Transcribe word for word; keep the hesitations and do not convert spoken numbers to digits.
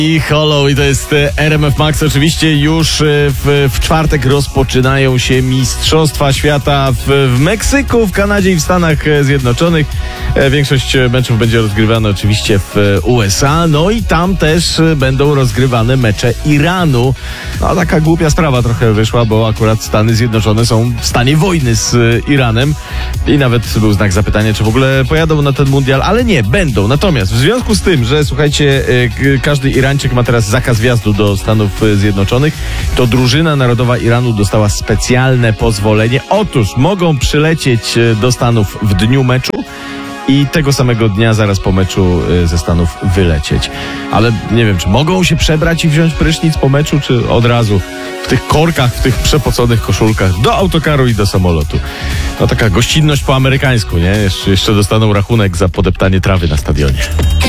I Hollow, i to jest R M F Max. Oczywiście już w, w czwartek rozpoczynają się Mistrzostwa Świata w, w Meksyku, w Kanadzie i w Stanach Zjednoczonych. Większość meczów będzie rozgrywana oczywiście w U S A, no i tam też będą rozgrywane mecze Iranu. No taka głupia sprawa trochę wyszła, bo akurat Stany Zjednoczone są w stanie wojny z Iranem i nawet był znak zapytania, czy w ogóle pojadą na ten mundial, ale nie, będą. Natomiast w związku z tym, że słuchajcie, każdy Irańczyk ma teraz zakaz wjazdu do Stanów Zjednoczonych, to drużyna narodowa Iranu dostała specjalne pozwolenie. Otóż mogą przylecieć do Stanów w dniu meczu i tego samego dnia, zaraz po meczu, ze Stanów wylecieć. Ale nie wiem, czy mogą się przebrać i wziąć prysznic po meczu, czy od razu w tych korkach, w tych przepoconych koszulkach do autokaru i do samolotu. No taka gościnność po amerykańsku, nie? Jeszcze, jeszcze dostaną rachunek za podeptanie trawy na stadionie.